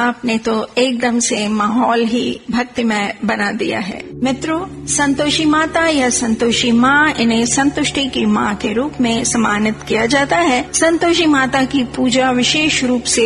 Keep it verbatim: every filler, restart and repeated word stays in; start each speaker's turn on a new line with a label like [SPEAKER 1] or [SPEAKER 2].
[SPEAKER 1] आपने तो एकदम से माहौल ही भक्तिमय बना दिया है। मित्रों, संतोषी माता या संतोषी माँ, इन्हें संतुष्टि की माँ के रूप में सम्मानित किया जाता है। संतोषी माता की पूजा विशेष रूप से